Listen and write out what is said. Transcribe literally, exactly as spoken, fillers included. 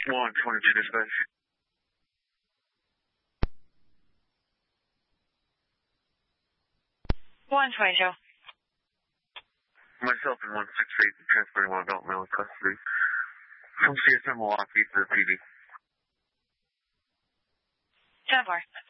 one twenty-two dispatch. one twenty-two. Myself and one six eight transporting one adult male in custody from C S M Milwaukee to the P D. ten four.